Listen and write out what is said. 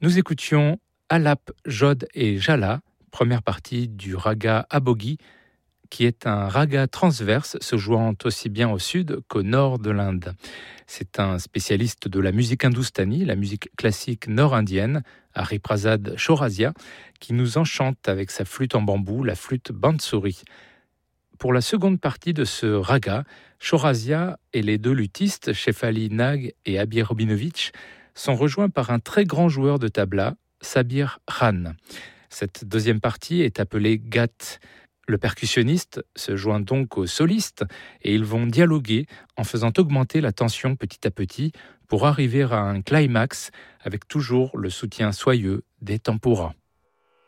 Nous écoutions Alap, Jod et Jala, première partie du raga Abogi, qui est un raga transverse se jouant aussi bien au sud qu'au nord de l'Inde. C'est un spécialiste de la musique hindoustanie, la musique classique nord-indienne, Hariprasad Chaurasia, qui nous enchante avec sa flûte en bambou, la flûte bansuri. Pour la seconde partie de ce raga, Chaurasia et les deux lutistes, Shefali Nag et Abir Robinovich, sont rejoints par un très grand joueur de tabla, Sabir Khan. Cette deuxième partie est appelée Gat. Le percussionniste se joint donc au soliste et ils vont dialoguer en faisant augmenter la tension petit à petit pour arriver à un climax avec toujours le soutien soyeux des tampuras.